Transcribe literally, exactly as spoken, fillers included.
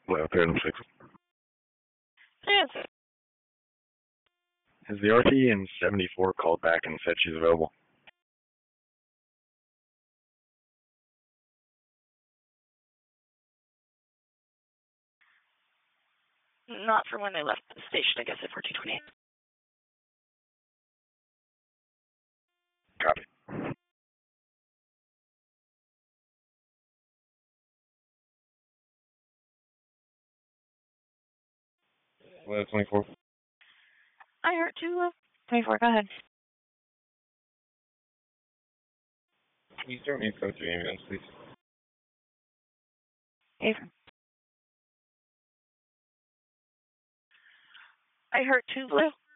Well, Paradigm six. Yes. Has the R T in seventy-four called back and said she's available? Not for when they left the station, I guess, at fourteen twenty-eight. Copy. Well, twenty-four. I heard two. Uh, twenty-four, go ahead. Can you start me a code to ambulance, please? Avery. I heard two blue.